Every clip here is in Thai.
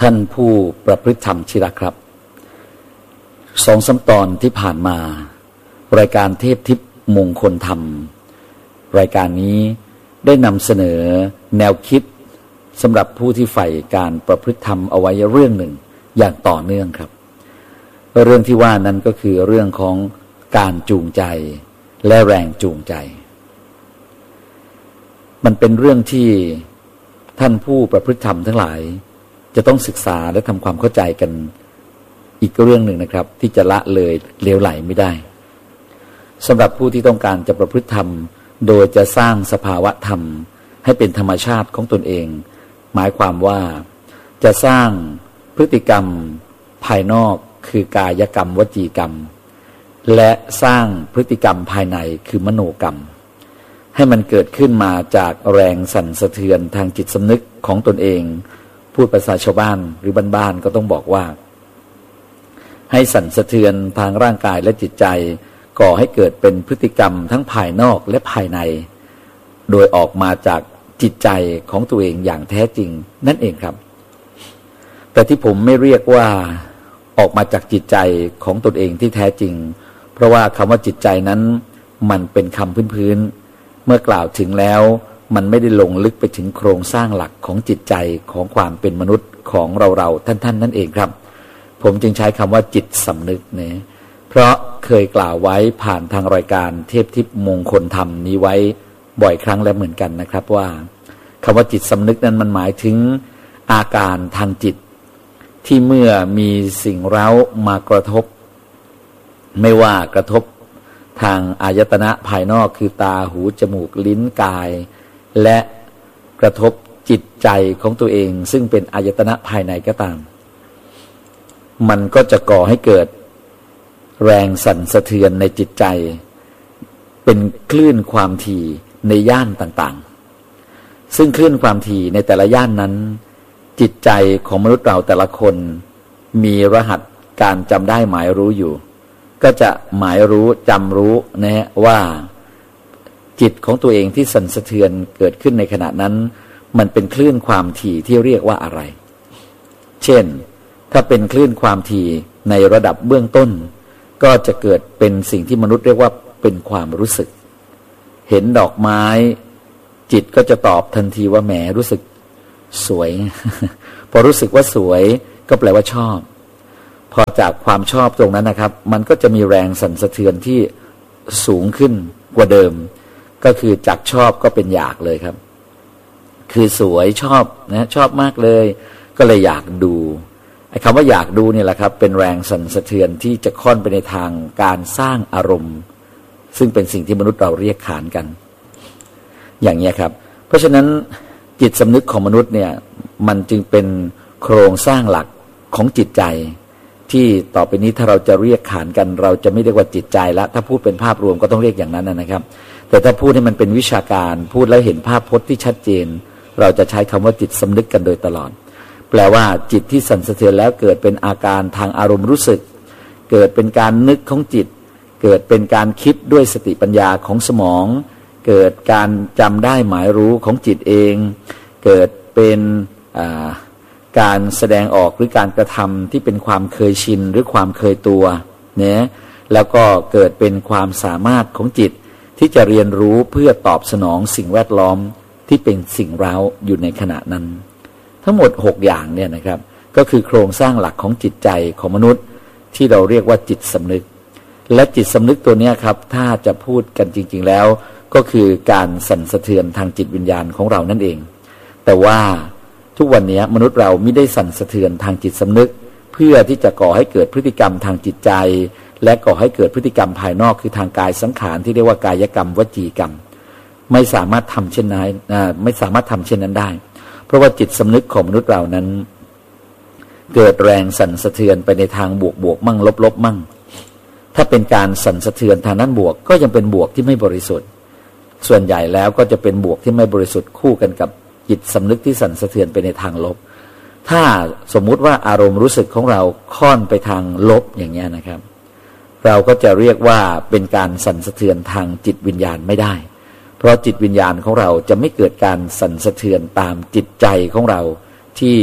ท่านผู้ประพฤติธรรมที่รักครับ2-3 ตอนที่ผ่านมารายการเทพทิพย์มงคลธรรมรายการนี้ได้นำเสนอแนวคิดสำหรับผู้ที่ใฝ่การประพฤติธรรมเอาไว้เรื่องหนึ่งอย่างต่อเนื่องครับเรื่องที่ว่านั้นก็คือเรื่องของการจูงใจและแรงจูงใจมันเป็นเรื่องที่ท่านผู้ประพฤติธรรมทั้งหลายจะต้องศึกษาและทำความเข้าใจกันอีกเรื่องหนึ่งนะครับที่จะละเลยเลวไหลไม่ได้สำหรับผู้ที่ต้องการจะประพฤติธรรมโดยจะสร้างสภาวะธรรมให้เป็นธรรมชาติของตนเองหมายความว่าจะสร้างพฤติกรรมภายนอกคือกายกรรมวจีกรรมและสร้างพฤติกรรมภายในคือมโนกรรมให้มันเกิดขึ้นมาจากแรงสั่นสะเทือนทางจิตสำนึกของตนเองพูดภาษาชาวบ้านหรือบ้านๆก็ต้องบอกว่าให้สั่นสะเทือนทางร่างกายและจิตใจก่อให้เกิดเป็นพฤติกรรมทั้งภายนอกและภายในโดยออกมาจากจิตใจของตัวเองอย่างแท้จริงนั่นเองครับแต่ที่ผมไม่เรียกว่าออกมาจากจิตใจของตนเองที่แท้จริงเพราะว่าคำว่าจิตใจนั้นมันเป็นคำพื้นๆเมื่อกล่าวถึงแล้วมันไม่ได้ลงลึกไปถึงโครงสร้างหลักของจิตใจของความเป็นมนุษย์ของเราท่านนั่นเองครับผมจึงใช้คำว่าจิตสำนึกเนี่ยเพราะเคยกล่าวไว้ผ่านทางรายการเทพทิพย์มงคลธรรมนี้ไว้บ่อยครั้งแล้วเหมือนกันนะครับว่าคำว่าจิตสำนึกนั้นมันหมายถึงอาการทางจิตที่เมื่อมีสิ่งเร้ามากระทบไม่ว่ากระทบทางอายตนะภายนอกคือตาหูจมูกลิ้นกายและกระทบจิตใจของตัวเองซึ่งเป็นอายตนะภายในก็ตามมันก็จะก่อให้เกิดแรงสั่นสะเทือนในจิตใจเป็นคลื่นความถี่ในย่านต่างๆซึ่งคลื่นความถี่ในแต่ละย่านนั้นจิตใจของมนุษย์เราแต่ละคนมีรหัสการจำได้หมายรู้อยู่ก็จะหมายรู้จำรู้นะฮะว่าจิตของตัวเองที่สั่นสะเทือนเกิดขึ้นในขณะนั้นมันเป็นคลื่นความถี่ที่เรียกว่าอะไรเช่นถ้าเป็นคลื่นความถี่ในระดับเบื้องต้นก็จะเกิดเป็นสิ่งที่มนุษย์เรียกว่าเป็นความรู้สึกเห็นดอกไม้จิตก็จะตอบทันทีว่าแหมรู้สึกสวย พอรู้สึกว่าสวยก็แปลว่าชอบพอจากความชอบตรงนั้นนะครับมันก็จะมีแรงสั่นสะเทือนที่สูงขึ้นกว่าเดิมก็คือจากชอบก็เป็นอยากเลยครับคือสวยชอบนะชอบมากเลยก็เลยอยากดูไอ้คำว่าอยากดูเนี่ยแหละครับเป็นแรงสั่นสะเทือนที่จะค่อนไปในทางการสร้างอารมณ์ซึ่งเป็นสิ่งที่มนุษย์เราเรียกขานกันอย่างนี้ครับเพราะฉะนั้นจิตสำนึกของมนุษย์เนี่ยมันจึงเป็นโครงสร้างหลักของจิตใจที่ต่อไปนี้ถ้าเราจะเรียกขานกันเราจะไม่เรียกว่าจิตใจละถ้าพูดเป็นภาพรวมก็ต้องเรียกอย่างนั้นนะครับแต่ถ้าพูดให้มันเป็นวิชาการพูดแล้วเห็นภาพพจน์ที่ชัดเจนเราจะใช้คำว่าจิตสำนึกกันโดยตลอดแปลว่าจิตที่สั่นสะเทือนแล้วเกิดเป็นอาการทางอารมณ์รู้สึกเกิดเป็นการนึกของจิตเกิดเป็นการคิดด้วยสติปัญญาของสมองเกิดการจำได้หมายรู้ของจิตเองเกิดเป็นการแสดงออกหรือการกระทำที่เป็นความเคยชินหรือความเคยตัวเนี่ยแล้วก็เกิดเป็นความสามารถของจิตที่จะเรียนรู้เพื่อตอบสนองสิ่งแวดล้อมที่เป็นสิ่งเร้าอยู่ในขณะนั้นทั้งหมด6อย่างเนี่ยนะครับก็คือโครงสร้างหลักของจิตใจของมนุษย์ที่เราเรียกว่าจิตสำนึกและจิตสำนึกตัวนี้ครับถ้าจะพูดกันจริงๆแล้วก็คือการสั่นสะเทือนทางจิตวิญญาณของเรานั่นเองแต่ว่าทุกวันนี้มนุษย์เราไม่ได้สั่นสะเทือนทางจิตสำนึกเพื่อที่จะก่อให้เกิดพฤติกรรมทางจิตใจและก่อให้เกิดพฤติกรรมภายนอกคือทางกายสังขารที่เรียกว่ากายกรรมวจีกรรมไม่สามารถทำเช่นนั้นได้เพราะว่าจิตสำนึกของมนุษย์เรานั้นเกิดแรงสั่นสะเทือนไปในทางบวกมั่งลบมั่งถ้าเป็นการสั่นสะเทือนทางนั้นบวกก็ยังเป็นบวกที่ไม่บริสุทธิ์ส่วนใหญ่แล้วก็จะเป็นบวกที่ไม่บริสุทธิ์คู่กันกับจิตสำนึกที่สั่นสะเทือนไปในทางลบถ้าสมมุติว่าอารมณ์รู้สึกของเราค่อนไปทางลบอย่างนี้นะครับเราก็จะเรียกว่าเป็นการสั่นสะเทือนทางจิตวิญญาณไม่ได้เพราะจิตวิญญาณของเราจะไม่เกิดการสั่นสะเทือนตามจิตใจของเราที่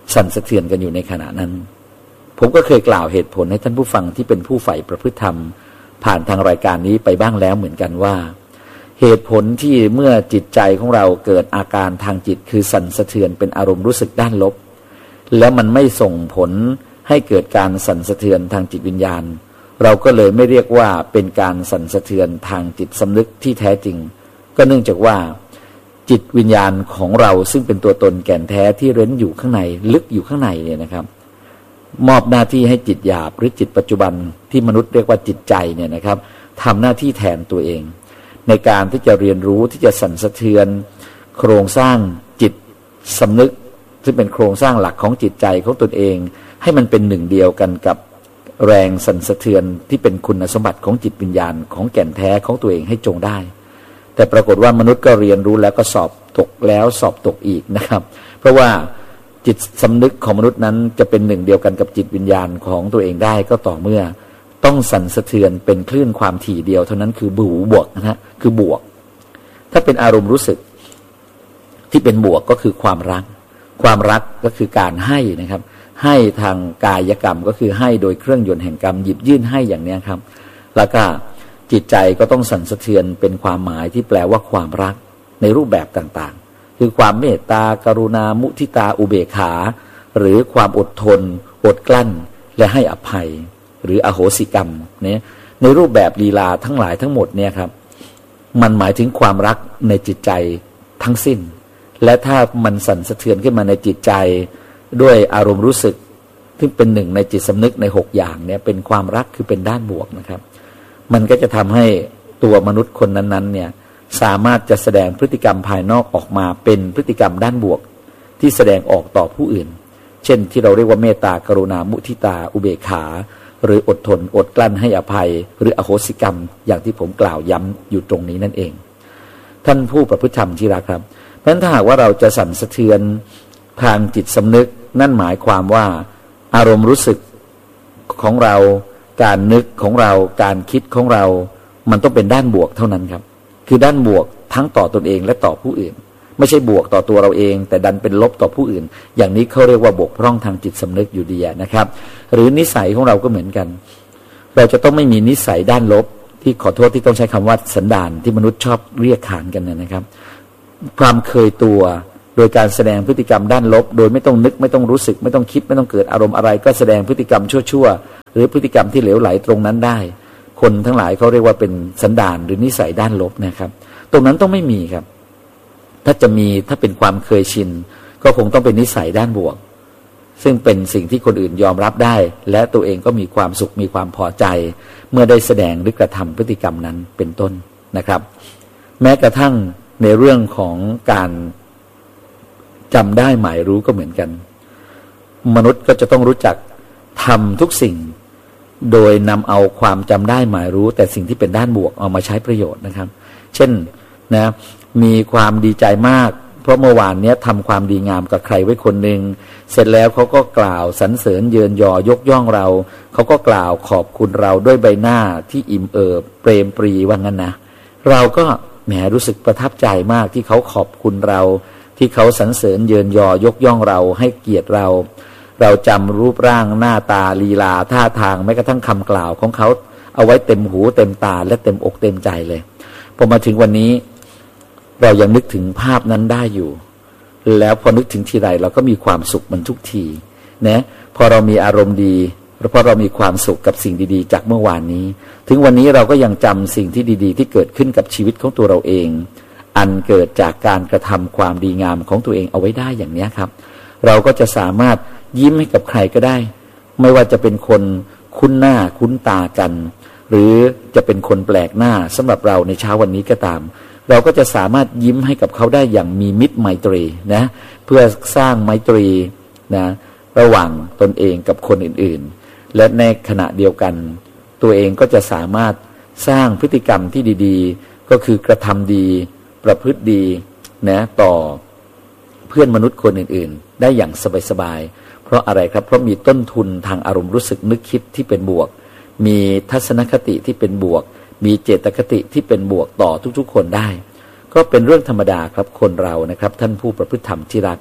สั่นสะเทือนกันอยู่ในขณะนั้นผมก็เคยกล่าวเหตุผลให้ท่านผู้ฟังที่เป็นผู้ใฝ่ประพฤติธรรมผ่านทางรายการนี้ไปบ้างแล้วเหมือนกันว่าเหตุผลที่เมื่อจิตใจของเราเกิดอาการทางจิตคือสั่นสะเทือนเป็นอารมณ์รู้สึกด้านลบแล้วมันไม่ส่งผลให้เกิดการสั่นสะเทือนทางจิตวิญญาณเราก็เลยไม่เรียกว่าเป็นการสั่นสะเทือนทางจิตสำนึกที่แท้จริงก็เนื่องจากว่าจิตวิญญาณของเราซึ่งเป็นตัวตนแก่นแท้ที่เร้นอยู่ข้างในลึกอยู่ข้างในเนี่ยนะครับมอบหน้าที่ให้จิตหยาบหรือจิตปัจจุบันที่มนุษย์เรียกว่าจิตใจเนี่ยนะครับทำหน้าที่แทนตัวเองในการที่จะเรียนรู้ที่จะสั่นสะเทือนโครงสร้างจิตสำนึกซึ่งเป็นโครงสร้างหลักของจิตใจของตนเองให้มันเป็นหนึ่งเดียวกันกับแรงสั่นสะเทือนที่เป็นคุณสมบัติของจิตวิญญาณของแก่นแท้ของตัวเองให้จงได้แต่ปรากฏว่ามนุษย์ก็เรียนรู้แล้วก็สอบตกแล้วสอบตกอีกนะครับเพราะว่าจิตสำนึกของมนุษย์นั้นจะเป็นหนึ่งเดียวกันกับจิตวิญญาณของตัวเองได้ก็ต่อเมื่อต้องสั่นสะเทือนเป็นคลื่นความถี่เดียวเท่านั้นคือบวกนะฮะคือบวกถ้าเป็นอารมณ์รู้สึกที่เป็นบวกก็คือความรักก็คือการให้นะครับให้ทางกายกรรมก็คือให้โดยเครื่องยนต์แห่งกรรมหยิบยื่นให้อย่างนี้ครับแล้วก็จิตใจก็ต้องสั่นสะเทือนเป็นความหมายที่แปลว่าความรักในรูปแบบต่างๆคือความเมตตากรุณามุทิตาอุเบกขาหรือความอดทนอดกลั้นและให้อภัยหรืออโหสิกรรมเนี่ยในรูปแบบลีลาทั้งหลายทั้งหมดเนี่ยครับมันหมายถึงความรักในจิตใจทั้งสิ้นและถ้ามันสั่นสะเทือนขึ้นมาในจิตใจด้วยอารมณ์รู้สึกซึ่งเป็นหนึ่งในจิตสำนึกใน6อย่างเนี่ยเป็นความรักคือเป็นด้านบวกนะครับมันก็จะทำให้ตัวมนุษย์คนนั้นๆเนี่ยสามารถจะแสดงพฤติกรรมภายนอกออกมาเป็นพฤติกรรมด้านบวกที่แสดงออกต่อผู้อื่นเช่นที่เราเรียกว่าเมตตากรุณามุทิตาอุเบกขาหรืออดทนอดกลั้นให้อภัยหรืออโหสิกรรมอย่างที่ผมกล่าวย้ำอยู่ตรงนี้นั่นเองท่านผู้ประพฤติธรรมที่รักครับเพราะฉะนั้นถ้าหากว่าเราจะสั่นสะเทือนทางจิตสำนึกนั่นหมายความว่าอารมณ์รู้สึกของเราการนึกของเราการคิดของเรามันต้องเป็นด้านบวกเท่านั้นครับคือด้านบวกทั้งต่อตนเองและต่อผู้อื่นไม่ใช่บวกต่อตัวเราเองแต่ดันเป็นลบต่อผู้อื่นอย่างนี้เขาเรียกว่าบกพร่องทางจิตสำนึกอยู่ดีนะครับหรือนิสัยของเราก็เหมือนกันเราจะต้องไม่มีนิสัยด้านลบที่ขอโทษที่ต้องใช้คำว่าสันดานที่มนุษย์ชอบเรียกขานกันนะครับความเคยตัวโดยการแสดงพฤติกรรมด้านลบโดยไม่ต้องนึกไม่ต้องรู้สึกไม่ต้องคิดไม่ต้องเกิดอารมณ์อะไรก็แสดงพฤติกรรมชั่วๆหรือพฤติกรรมที่เหลวไหลตรงนั้นได้คนทั้งหลายเขาเรียกว่าเป็นสันดานหรือนิสัยด้านลบนะครับตรงนั้นต้องไม่มีครับถ้าจะมีถ้าเป็นความเคยชินก็คงต้องเป็นนิสัยด้านบวกซึ่งเป็นสิ่งที่คนอื่นยอมรับได้และตัวเองก็มีความสุขมีความพอใจเมื่อได้แสดงหรือกระทำพฤติกรรมนั้นเป็นต้นนะครับแม้กระทั่งในเรื่องของการจำได้หมายรู้ก็เหมือนกันมนุษย์ก็จะต้องรู้จักทำทุกสิ่งโดยนำเอาความจำได้หมายรู้แต่สิ่งที่เป็นด้านบวกเอามาใช้ประโยชน์นะครับเช่นนะมีความดีใจมากเพราะเมื่อวานนี้ทำความดีงามกับใครไว้คนหนึ่งเสร็จแล้วเขาก็กล่าวสรรเสริญเยินยอยกย่องเราเขาก็กล่าวขอบคุณเราด้วยใบหน้าที่อิ่มเอิบเปรมปรีว่างั้นนะเราก็แหมรู้สึกประทับใจมากที่เขาขอบคุณเราที่เขาสรรเสริญเยินยอยกย่องเราให้เกียรติเราจำรูปร่างหน้าตาลีลาท่าทางแม้กระทั่งคำกล่าวของเขาเอาไว้เต็มหูเต็มตาและเต็มอกเต็มใจเลยพอมาถึงวันนี้เรายังนึกถึงภาพนั้นได้อยู่แล้วพอนึกถึงทีไรเราก็มีความสุขมันทุกทีนะพอเรามีอารมณ์ดีเพราะเรามีความสุขกับสิ่งดีๆจากเมื่อวานนี้ถึงวันนี้เราก็ยังจำสิ่งที่ดีๆที่เกิดขึ้นกับชีวิตของตัวเราเองอันเกิดจากการกระทำความดีงามของตัวเองเอาไว้ได้อย่างนี้ครับเราก็จะสามารถยิ้มให้กับใครก็ได้ไม่ว่าจะเป็นคนคุ้นหน้าคุ้นตากันหรือจะเป็นคนแปลกหน้าสำหรับเราในเช้าวันนี้ก็ตามเราก็จะสามารถยิ้มให้กับเขาได้อย่างมีมิตรไมตรีนะเพื่อสร้างไมตรีนะระหว่างตนเองกับคนอื่นๆและในขณะเดียวกันตัวเองก็จะสามารถสร้างพฤติกรรมที่ดีๆก็คือกระทำดีประพฤติดีนะต่อเพื่อนมนุษย์คนอื่นๆได้อย่างสบายๆเพราะอะไรครับเพราะมีต้นทุนทางอารมณ์รู้สึกนึกคิดที่เป็นบวกมีทัศนคติที่เป็นบวกมีเจตคติที่เป็นบวกต่อทุกๆคนได้ก็เป็นเรื่องธรรมดาครับคนเรานะครับท่านผู้ประพฤติธรรมที่รัก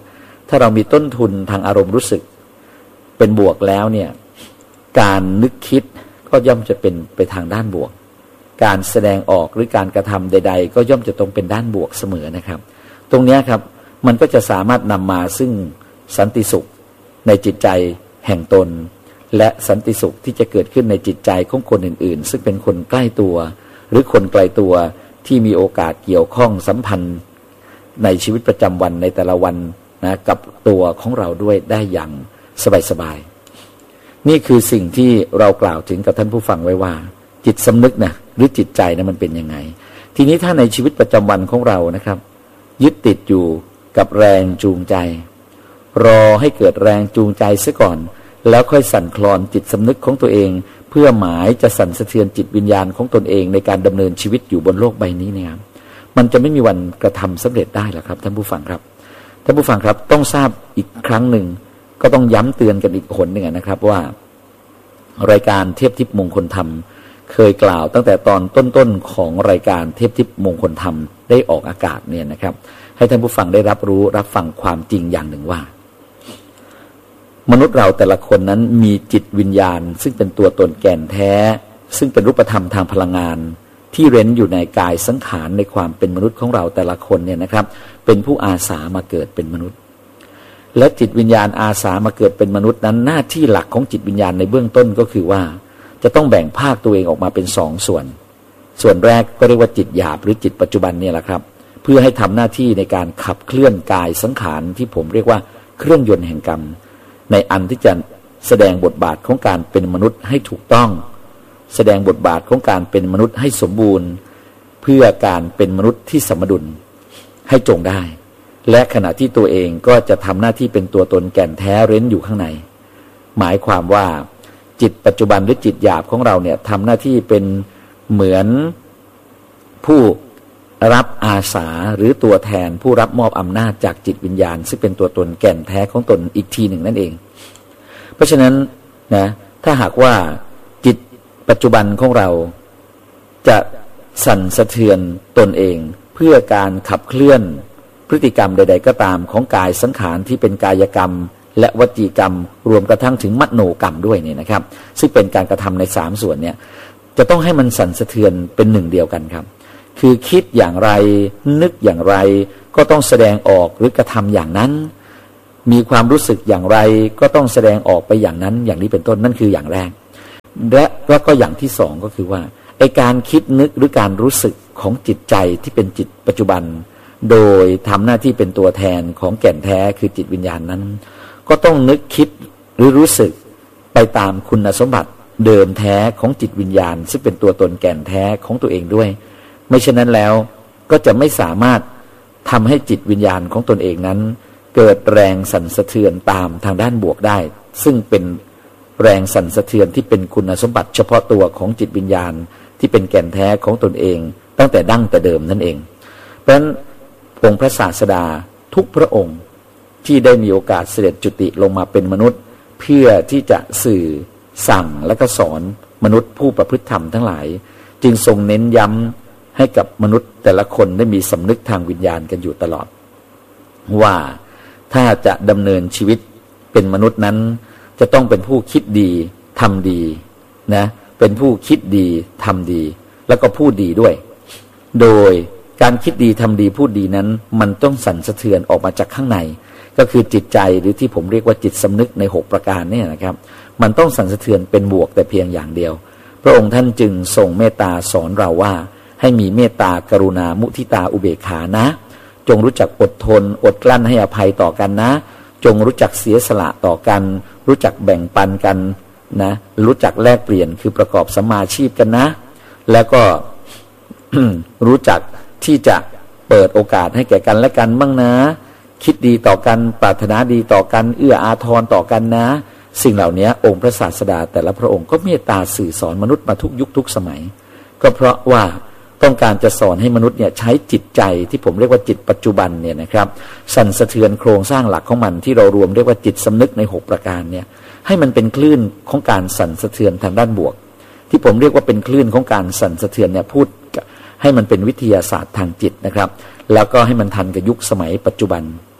ถ้าเรามีต้นทุนทางอารมณ์รู้สึกเป็นบวกแล้วเนี่ยการนึกคิดก็ย่อมจะเป็นไปทางด้านบวกการแสดงออกหรือการกระทำใดๆก็ย่อมจะต้องเป็นด้านบวกเสมอนะครับตรงนี้ครับมันก็จะสามารถนำมาซึ่งสันติสุขในจิตใจแห่งตนและสันติสุขที่จะเกิดขึ้นในจิตใจของคนอื่นๆซึ่งเป็นคนใกล้ตัวหรือคนไกลตัวที่มีโอกาสเกี่ยวข้องสัมพันธ์ในชีวิตประจำวันในแต่ละวันนะกับตัวของเราด้วยได้อย่างสบายๆนี่คือสิ่งที่เรากล่าวถึงกับท่านผู้ฟังไว้ว่าจิตสำนึกนะหรือจิตใจนะมันเป็นยังไงทีนี้ถ้าในชีวิตประจำวันของเรานะครับยึดติดอยู่กับแรงจูงใจรอให้เกิดแรงจูงใจซะก่อนแล้วค่อยสั่นคลอนจิตสำนึกของตัวเองเพื่อหมายจะสั่นสะเทือนจิตวิญญาณของตนเองในการดำเนินชีวิตอยู่บนโลกใบนี้เนี่ยมันจะไม่มีวันกระทำสำเร็จได้หรอกครับท่านผู้ฟังครับท่านผู้ฟังครับต้องทราบอีกครั้งหนึ่งก็ต้องย้ำเตือนกันอีกคนหนึ่งนะครับว่ารายการเทพทิพย์มงคลธรรมเคยกล่าวตั้งแต่ตอนต้นๆของรายการเทพทิพย์มงคลธรรมได้ออกอากาศเนี่ยนะครับให้ท่านผู้ฟังได้รับรู้รับฟังความจริงอย่างหนึ่งว่ามนุษย์เราแต่ละคนนั้นมีจิตวิญญาณซึ่งเป็นตัวตนแก่นแท้ซึ่งเป็นรูปธรรมทางพลังงานที่เร้นอยู่ในกายสังขารในความเป็นมนุษย์ของเราแต่ละคนเนี่ยนะครับเป็นผู้อาสามาเกิดเป็นมนุษย์และจิตวิญญาณอาสามาเกิดเป็นมนุษย์นั้นหน้าที่หลักของจิตวิญญาณในเบื้องต้นก็คือว่าจะต้องแบ่งภาคตัวเองออกมาเป็นสองส่วนแรกก็เรียกว่าจิตหยาบหรือจิตปัจจุบันเนี่ยแหละครับเพื่อให้ทำหน้าที่ในการขับเคลื่อนกายสังขารที่ผมเรียกว่าเครื่องยนต์แห่งกรรมในอันที่จะแสดงบทบาทของการเป็นมนุษย์ให้ถูกต้องแสดงบทบาทของการเป็นมนุษย์ให้สมบูรณ์เพื่อการเป็นมนุษย์ที่สมดุลให้จงได้และขณะที่ตัวเองก็จะทำหน้าที่เป็นตัวตนแก่นแท้เร้นอยู่ข้างในหมายความว่าจิตปัจจุบันหรือจิตหยาบของเราเนี่ยทำหน้าที่เป็นเหมือนผู้รับอาสาหรือตัวแทนผู้รับมอบอำนาจจากจิตวิญญาณซึ่งเป็นตัวตนแก่นแท้ของตนอีกทีหนึ่งนั่นเองเพราะฉะนั้นนะถ้าหากว่าจิตปัจจุบันของเราจะสั่นสะเทือนตนเองเพื่อการขับเคลื่อนพฤติกรรมใดๆก็ตามของกายสังขารที่เป็นกายกรรมและวจีกรรมรวมกระทั่งถึงมโนกรรมด้วยเนี่ยนะครับซึ่งเป็นการกระทำใน3ส่วนเนี่ยจะต้องให้มันสั่นสะเทือนเป็นหนึ่งเดียวกันครับคือคิดอย่างไรนึกอย่างไรก็ต้องแสดงออกหรือกระทำอย่างนั้นมีความรู้สึกอย่างไรก็ต้องแสดงออกไปอย่างนั้นอย่างนี้เป็นต้นนั่นคืออย่างแรกและก็อย่างที่สองก็คือว่าไอ้การคิดนึกหรือการรู้สึกของจิตใจที่เป็นจิตปัจจุบันโดยทำหน้าที่เป็นตัวแทนของแก่นแท้คือจิตวิญญาณนั้นก็ต้องนึกคิดหรือรู้สึกไปตามคุณสมบัติเดิมแท้ของจิตวิญญาณซึ่งเป็นตัวตนแก่นแท้ของตัวเองด้วยไม่เช่นนั้นแล้วก็จะไม่สามารถทำให้จิตวิญญาณของตนเองนั้นเกิดแรงสั่นสะเทือนตามทางด้านบวกได้ซึ่งเป็นแรงสั่นสะเทือนที่เป็นคุณสมบัติเฉพาะตัวของจิตวิญญาณที่เป็นแก่นแท้ของตนเองตั้งแต่ดั้งแต่เดิมนั่นเองเพราะฉะนั้นองค์พระศาสดาทุกพระองค์ที่ได้มีโอกาสเสด็จจุติลงมาเป็นมนุษย์เพื่อที่จะสื่อสั่งและก็สอนมนุษย์ผู้ประพฤติธรรมทั้งหลายจึงทรงเน้นย้ำให้กับมนุษย์แต่ละคนได้มีสำนึกทางวิญญาณกันอยู่ตลอดว่าถ้าจะดำเนินชีวิตเป็นมนุษย์นั้นจะต้องเป็นผู้คิดดีทำดีนะเป็นผู้คิดดีทำดีแล้วก็พูดดีด้วยโดยการคิดดีทำดีพูดดีนั้นมันต้องสั่นสะเทือนออกมาจากข้างในก็คือจิตใจหรือที่ผมเรียกว่าจิตสำนึกใน6ประการเนี่ยนะครับมันต้องสั่นสะเทือนเป็นบวกแต่เพียงอย่างเดียวพระองค์ท่านจึงทรงเมตตาสอนเราว่าให้มีเมตตากรุณามุทิตาอุเบกขานะจงรู้จักอดทนอดกลั้นให้อภัยต่อกันนะจงรู้จักเสียสละต่อกันรู้จักแบ่งปันกันนะรู้จักแลกเปลี่ยนคือประกอบสัมมาชีพกันนะแล้วก็ รู้จักที่จะเปิดโอกาสให้แก่กันและกันบ้างนะคิดดีต่อกันปรารถนาดีต่อกันเอื้ออาทรต่อกันนะสิ่งเหล่านี้องค์พระศาสดาแต่ละพระองค์ก็เมตตาสื่อสอนมนุษย์มาทุกยุคทุกสมัยก็เพราะว่าต้องการจะสอนให้มนุษย์เนี่ยใช้จิตใจที่ผมเรียกว่าจิตปัจจุบันเนี่ยนะครับสั่นสะเทือนโครงสร้างหลักของมันที่เรารวมเรียกว่าจิตสำนึกใน6ประการเนี่ยให้มันเป็นคลื่นของการสั่นสะเทือนทางด้านบวกที่ผมเรียกว่าเป็นคลื่นของการสั่นสะเทือนเนี่ยพูดให้มันเป็นวิทยาศาสตร์ทางจิตนะครับแล้วก็ให้มันทันกับยุคสมัยปัจจุบัน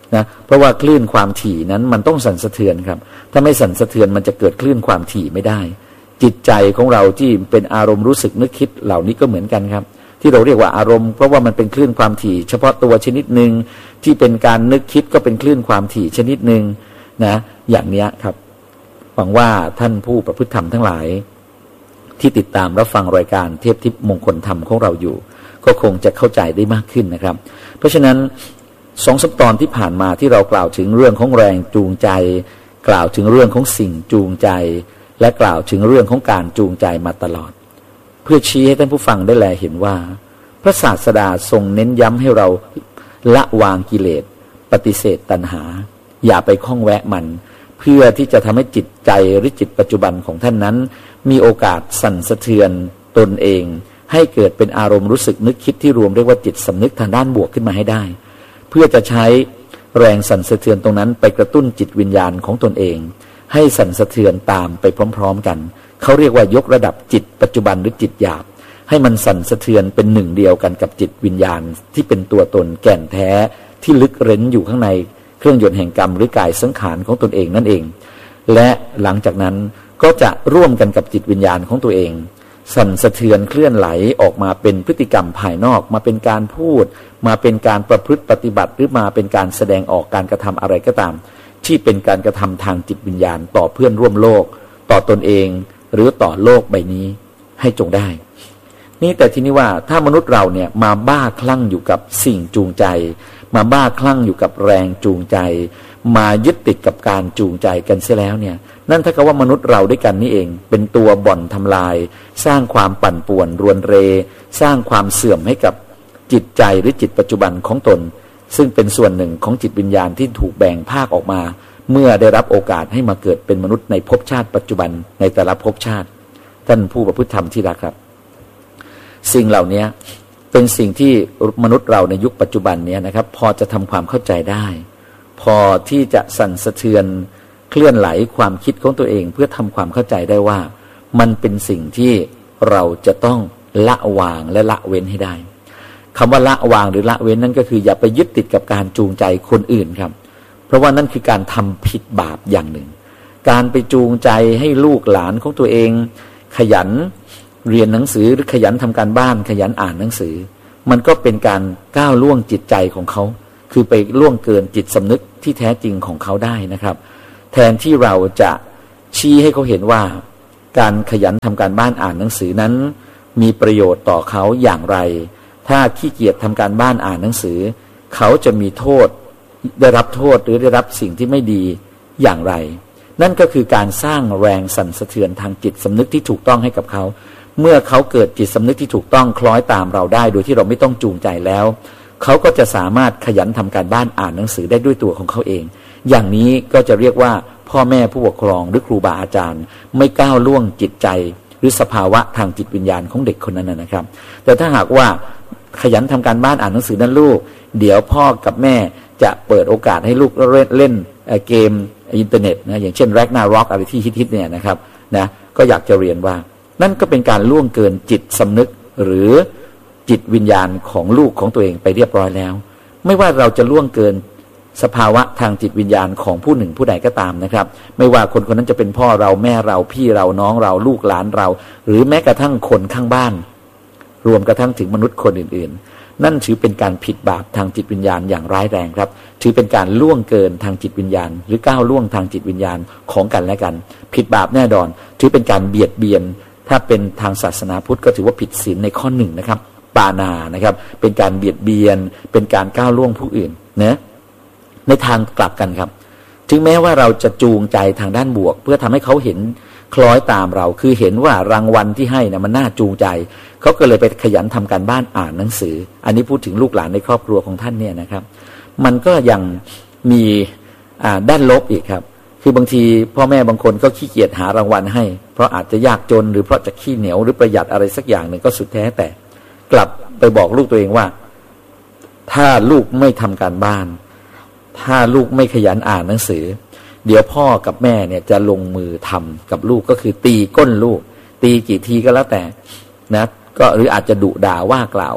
นะเพราะว่าคลื่นความถี่นั้นมันต้องสั่นสะเทือนครับถ้าไม่สั่นสะเทือนมันจะเกิดคลื่นความถี่ไม่ได้จิตใจของเราที่เป็นอารมณ์รู้สึกนึกคิดเหล่านี้ก็เหมือนกันครับที่เราเรียกว่าอารมณ์เพราะว่ามันเป็นคลื่นความถี่เฉพาะตัวชนิดหนึ่งที่เป็นการนึกคิดก็เป็นคลื่นความถี่ชนิดหนึ่งนะอย่างนี้ครับหวังว่าท่านผู้ประพฤติธรรมทั้งหลายที่ติดตามรับฟังรายการเทพทิพย์มงคลธรรมของเราอยู่ก็คงจะเข้าใจได้มากขึ้นนะครับเพราะฉะนั้น2 ตอนที่ผ่านมาที่เรากล่าวถึงเรื่องของแรงจูงใจกล่าวถึงเรื่องของสิ่งจูงใจและกล่าวถึงเรื่องของการจูงใจมาตลอดเพื่อชี้ให้ท่านผู้ฟังได้แลเห็นว่าพระศาสดาทรงเน้นย้ำให้เราละวางกิเลสปฏิเสธตัณหาอย่าไปข้องแวะมันเพื่อที่จะทำให้จิตใจหรือจิตปัจจุบันของท่านนั้นมีโอกาสสั่นสะเทือนตนเองให้เกิดเป็นอารมณ์รู้สึกนึกคิดที่รวมเรียกว่าจิตสำนึกทางด้านบวกขึ้นมาให้ได้เพื่อจะใช้แรงสั่นสะเทือนตรงนั้นไปกระตุ้นจิตวิญญาณของตนเองให้สั่นสะเทือนตามไปพร้อมๆกันเขาเรียกว่ายกระดับจิตปัจจุบันหรือจิตหยาบให้มันสั่นสะเทือนเป็นหนึ่งเดียวกันกับจิตวิญญาณที่เป็นตัวตนแก่นแท้ที่ลึกเร้นอยู่ข้างในเครื่องยนต์แห่งกรรมหรือกายสังขารของตนเองนั่นเองและหลังจากนั้นก็จะร่วมกันกับจิตวิญญาณของตัวเองสั่นสะเทือนเคลื่อนไหลออกมาเป็นพฤติกรรมภายนอกมาเป็นการพูดมาเป็นการประพฤติปฏิบัติหรือมาเป็นการแสดงออกการกระทำอะไรก็ตามที่เป็นการกระทำทางจิตวิญญาณต่อเพื่อนร่วมโลกต่อตนเองหรือต่อโลกใบนี้ให้จงได้นี่แต่ทีนี้ว่าถ้ามนุษย์เราเนี่ยมาบ้าคลั่งอยู่กับสิ่งจูงใจมาบ้าคลั่งอยู่กับแรงจูงใจมายึดติดกับการจูงใจกันเสียแล้วเนี่ยนั่นถ้ากับว่ามนุษย์เราด้วยกันนี่เองเป็นตัวบ่อนทำลายสร้างความปั่นป่วนรวนเรสร้างความเสื่อมให้กับจิตใจหรือจิตปัจจุบันของตนซึ่งเป็นส่วนหนึ่งของจิตวิญญาณที่ถูกแบ่งภาคออกมาเมื่อได้รับโอกาสให้มาเกิดเป็นมนุษย์ในภพชาติปัจจุบันในแต่ละภพชาติท่านผู้ประพฤติธรรมที่รักครับสิ่งเหล่านี้เป็นสิ่งที่มนุษย์เราในยุคปัจจุบันนี้นะครับพอจะทำความเข้าใจได้พอที่จะสั่นสะเทือนเคลื่อนไหลความคิดของตัวเองเพื่อทำความเข้าใจได้ว่ามันเป็นสิ่งที่เราจะต้องละวางและละเว้นให้ได้คำว่าละวางหรือละเว้นนั่นก็คืออย่าไปยึดติดกับการจูงใจคนอื่นครับเพราะว่านั่นคือการทำผิดบาปอย่างหนึ่งการไปจูงใจให้ลูกหลานของตัวเองขยันเรียนหนังสือหรือขยันทำการบ้านขยันอ่านหนังสือมันก็เป็นการก้าวล่วงจิตใจของเขาคือไปล่วงเกินจิตสำนึกที่แท้จริงของเขาได้นะครับแทนที่เราจะชี้ให้เขาเห็นว่าการขยันทำการบ้านอ่านหนังสือนั้นมีประโยชน์ต่อเขาอย่างไรถ้าขี้เกียจทำการบ้านอ่านหนังสือเขาจะมีโทษได้รับโทษหรือได้รับสิ่งที่ไม่ดีอย่างไรนั่นก็คือการสร้างแรงสั่นสะเทือนทางจิตสำนึกที่ถูกต้องให้กับเขาเมื่อเขาเกิดจิตสำนึกที่ถูกต้องคล้อยตามเราได้โดยที่เราไม่ต้องจูงใจแล้วเขาก็จะสามารถขยันทำการบ้านอ่านหนังสือได้ด้วยตัวของเขาเองอย่างนี้ก็จะเรียกว่าพ่อแม่ผู้ปกครองหรือครูบาอาจารย์ไม่ก้าวล่วงจิตใจหรือสภาวะทางจิตวิญญาณของเด็กคนนั้นนะครับแต่ถ้าหากว่าขยันทำการบ้านอ่านหนังสือนั้นลูกเดี๋ยวพ่อกับแม่จะเปิดโอกาสให้ลูกเล่นเกมอินเทอร์เน็ตนะอย่างเช่นแร็กนาร็อกอะไรที่ฮิตๆเนี่ยนะครับนะก็อยากจะเรียนว่านั่นก็เป็นการล่วงเกินจิตสำนึกหรือจิตวิญญาณของลูกของตัวเองไปเรียบร้อยแล้วไม่ว่าเราจะล่วงเกินสภาวะทางจิตวิญญาณของผู้หนึ่งผู้ใดก็ตามนะครับไม่ว่าคนคนนั้นจะเป็นพ่อเราแม่เราพี่เราน้องเราลูกหลานเราหรือแม้กระทั่งคนข้างบ้านรวมกระทั่งถึงมนุษย์คนอื่นๆนั่นถือเป็นการผิดบาปทางจิตวิญญาณอย่างร้ายแรงครับถือเป็นการล่วงเกินทางจิตวิญญาณหรือก้าวล่วงทางจิตวิญญาณของกันและกันผิดบาปแน่นอนถือเป็นการเบียดเบียนถ้าเป็นทางศาสนาพุทธก็ถือว่าผิดศีลในข้อหนึ่งนะครับปานานะครับเป็นการเบียดเบียนเป็นการก้าวล่วงผู้อื่นนะในทางกลับกันครับถึงแม้ว่าเราจะจูงใจทางด้านบวกเพื่อทำให้เขาเห็นคล้อยตามเราคือเห็นว่ารางวัลที่ให้นะมันน่าจูงใจเขาก็เลยไปขยันทำการบ้านอ่านหนังสืออันนี้พูดถึงลูกหลานในครอบครัวของท่านเนี่ยนะครับมันก็ยังมีด้านลบอีกครับคือบางทีพ่อแม่บางคนก็ขี้เกียจหารางวัลให้เพราะอาจจะยากจนหรือเพราะจะขี้เหนียวหรือประหยัดอะไรสักอย่างหนึ่งก็สุดแท้แต่กลับไปบอกลูกตัวเองว่าถ้าลูกไม่ทำการบ้านถ้าลูกไม่ขยันอ่านหนังสือเดี๋ยวพ่อกับแม่เนี่ยจะลงมือทำกับลูกก็คือตีก้นลูกตีกี่ทีก็แล้วแต่นะก็หรืออาจจะดุด่าว่ากล่าว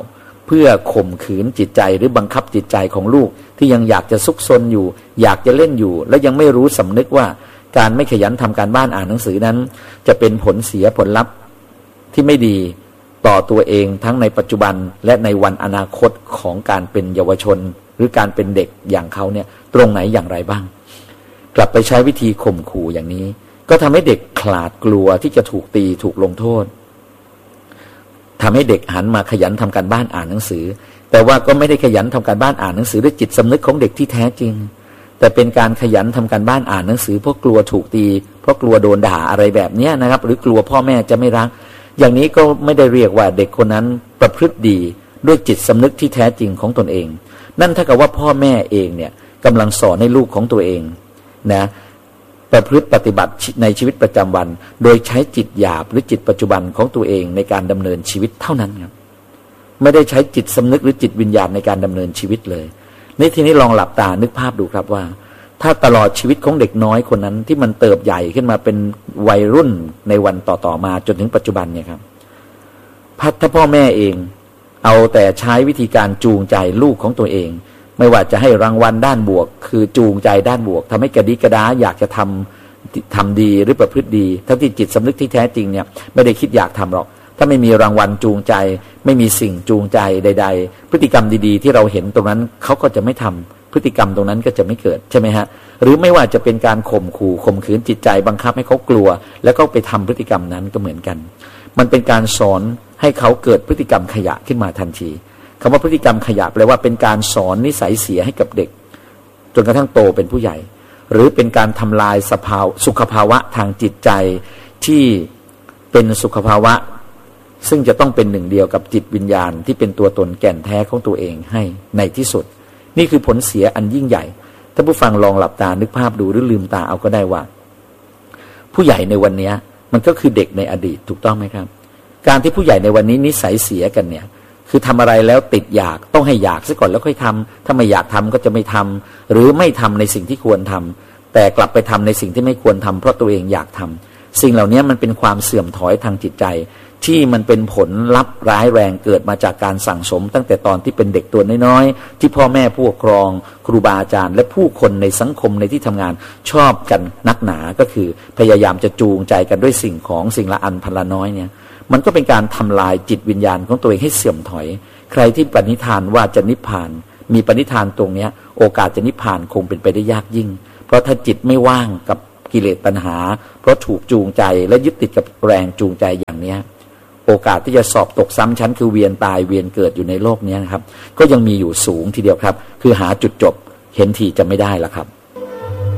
เพื่อข่มขืนจิตใจหรือบังคับจิตใจของลูกที่ยังอยากจะซุกซนอยู่อยากจะเล่นอยู่และยังไม่รู้สำนึกว่าการไม่ขยันทำการบ้านอ่านหนังสือนั้นจะเป็นผลเสียผลลัพธ์ที่ไม่ดีต่อตัวเองทั้งในปัจจุบันและในวันอนาคตของการเป็นเยาวชนหรือการเป็นเด็กอย่างเขาเนี่ยตรงไหนอย่างไรบ้างกลับไปใช้วิธีข่มขู่อย่างนี้ก็ทำให้เด็กขลาดกลัวที่จะถูกตีถูกลงโทษทำให้เด็กหันมาขยันทำการบ้านอ่านหนังสือแต่ว่าก็ไม่ได้ขยันทำการบ้านอ่านหนังสือด้วยจิตสำนึกของเด็กที่แท้จริงแต่เป็นการขยันทำการบ้านอ่านหนังสือเพราะกลัวถูกตีเพราะกลัวโดนด่าอะไรแบบนี้นะครับหรือกลัวพ่อแม่จะไม่รักอย่างนี้ก็ไม่ได้เรียกว่าเด็กคนนั้นประพฤติดีด้วยจิตสำนึกที่แท้จริงของตนเองนั่นเท่ากับว่าพ่อแม่เองเนี่ยกำลังสอนให้ลูกของตัวเองนะประพฤติปฏิบัติในชีวิตประจำวันโดยใช้จิตหยาบหรือจิตปัจจุบันของตัวเองในการดำเนินชีวิตเท่านั้นครับไม่ได้ใช้จิตสำนึกหรือจิตวิญญาณในการดำเนินชีวิตเลยในทีนี้ลองหลับตานึกภาพดูครับว่าถ้าตลอดชีวิตของเด็กน้อยคนนั้นที่มันเติบใหญ่ขึ้นมาเป็นวัยรุ่นในวันต่อมาจนถึงปัจจุบันเนี่ยครับถ้าพ่อแม่เองเอาแต่ใช้วิธีการจูงใจลูกของตัวเองไม่ว่าจะให้รางวัลด้านบวกคือจูงใจด้านบวกทำให้กระดิกระดาอยากจะทำดีหรือประพฤติดีทั้งที่จิตสำนึกที่แท้จริงเนี่ยไม่ได้คิดอยากทำหรอกถ้าไม่มีรางวัลจูงใจไม่มีสิ่งจูงใจใดๆพฤติกรรมดีๆที่เราเห็นตรงนั้นเขาก็จะไม่ทำพฤติกรรมตรงนั้นก็จะไม่เกิดใช่ไหมฮะหรือไม่ว่าจะเป็นการข่มขู่ข่มขืนจิตใจบังคับให้เขากลัวแล้วก็ไปทำพฤติกรรมนั้นก็เหมือนกันมันเป็นการสอนให้เขาเกิดพฤติกรรมขยะขึ้นมาทันทีคำว่าพฤติกรรมขยะแปลว่าเป็นการสอนนิสัยเสียให้กับเด็กจนกระทั่งโตเป็นผู้ใหญ่หรือเป็นการทำลายสุขภาวะทางจิตใจที่เป็นสุขภาวะซึ่งจะต้องเป็นหนึ่งเดียวกับจิตวิญญาณที่เป็นตัวตนแก่นแท้ของตัวเองให้ในที่สุดนี่คือผลเสียอันยิ่งใหญ่ถ้าผู้ฟังลองหลับตานึกภาพดูหรือลืมตาเอาก็ได้ว่าผู้ใหญ่ในวันนี้มันก็คือเด็กในอดีตถูกต้องไหมครับการที่ผู้ใหญ่ในวันนี้นิสัยเสียกันเนี่ยคือทำอะไรแล้วติดอยากต้องให้อยากซะก่อนแล้วค่อยทำถ้าไม่อยากทำก็จะไม่ทำหรือไม่ทำในสิ่งที่ควรทำแต่กลับไปทำในสิ่งที่ไม่ควรทำเพราะตัวเองอยากทำสิ่งเหล่านี้มันเป็นความเสื่อมถอยทางจิตใจที่มันเป็นผลลัพธ์ร้ายแรงเกิดมาจากการสั่งสมตั้งแต่ตอนที่เป็นเด็กตัวน้อยๆที่พ่อแม่ผู้ปกครองครูบาอาจารย์และผู้คนในสังคมในที่ทำงานชอบกันนักหนาก็คือพยายามจะจูงใจกันด้วยสิ่งของสิ่งละอันพันละน้อยเนี่ยมันก็เป็นการทำลายจิตวิญญาณของตัวเองให้เสื่อมถอยใครที่ปณิธานว่าจะนิพพานมีปณิธานตรงนี้โอกาสจะนิพพานคงเป็นไปได้ยากยิ่งเพราะถ้าจิตไม่ว่างกับกิเลสตัณหาเพราะถูกจูงใจและยึดติดกับแรงจูงใจอย่างนี้โอกาสที่จะสอบตกซ้ำชั้นคือเวียนตายเวียนเกิดอยู่ในโลกนี้นะครับก็ยังมีอยู่สูงทีเดียวครับคือหาจุดจบเห็นทีจะไม่ได้ละครับ